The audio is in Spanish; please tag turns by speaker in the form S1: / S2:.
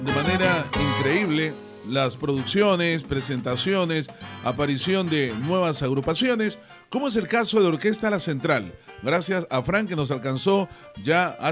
S1: De manera increíble las producciones, presentaciones, aparición de nuevas agrupaciones, como es el caso de Orquesta La Central. Gracias a Frank que nos alcanzó ya